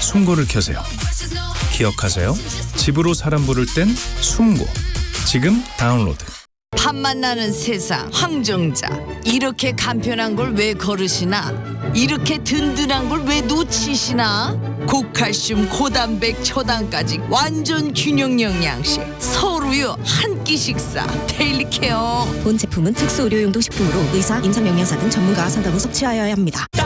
숨고를 켜세요. 기억하세요. 집으로 사람 부를 땐 숨고. 지금 다운로드. 밥맛 나는 세상 황정자. 이렇게 간편한 걸 왜 거르시나? 이렇게 든든한 걸 왜 놓치시나? 고칼슘, 고단백, 초당까지 완전 균형 영양식. 서울우유 한 끼 식사 데일리 케어. 본 제품은 특수 의료용도 식품으로 의사, 임상영양사 등 전문가와 상담 후 섭취하여야 합니다.